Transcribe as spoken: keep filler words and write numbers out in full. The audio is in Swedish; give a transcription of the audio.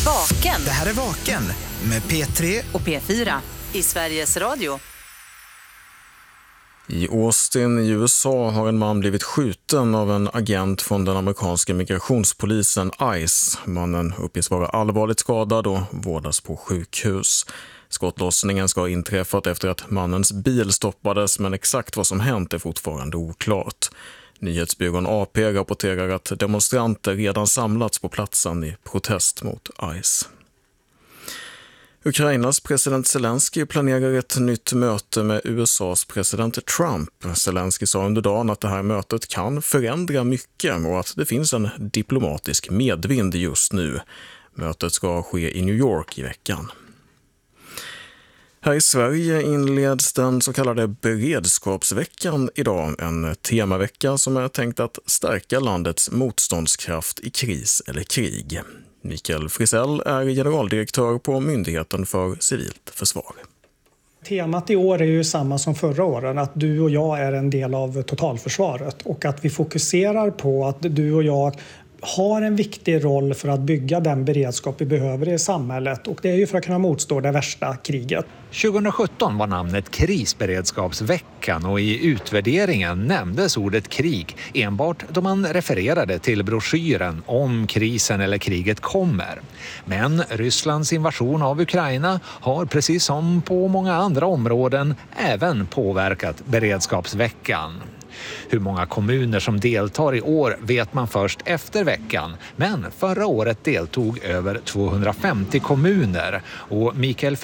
Vaken. Det här är Vaken med P tre och P fyra i Sveriges Radio. I Austin i U S A har en man blivit skjuten av en agent från den amerikanska migrationspolisen ICE. Mannen uppges vara allvarligt skadad och vårdas på sjukhus. Skottlossningen ska ha inträffat efter att mannens bil stoppades, men exakt vad som hänt är fortfarande oklart. Nyhetsbyrån A P rapporterar att demonstranter redan samlats på platsen i protest mot ICE. Ukrainas president Zelensky planerar ett nytt möte med U S A:s president Trump. Zelensky sa under dagen att det här mötet kan förändra mycket och att det finns en diplomatisk medvind just nu. Mötet ska ske i New York i veckan. Här i Sverige inleds den så kallade beredskapsveckan idag, en temavecka som är tänkt att stärka landets motståndskraft i kris eller krig. Mikael Frisell är generaldirektör på Myndigheten för civilt försvar. Temat i år är ju samma som förra åren, att du och jag är en del av totalförsvaret och att vi fokuserar på att du och jag har en viktig roll för att bygga den beredskap vi behöver i samhället, och det är ju för att kunna motstå det värsta kriget. tjugohundrasjutton var namnet krisberedskapsveckan och i utvärderingen nämndes ordet krig enbart då man refererade till broschyren om krisen eller kriget kommer. Men Rysslands invasion av Ukraina har precis som på många andra områden även påverkat beredskapsveckan. Hur många kommuner som deltar i år vet man först efter veckan, men förra året deltog över tvåhundrafemtio kommuner och Mikael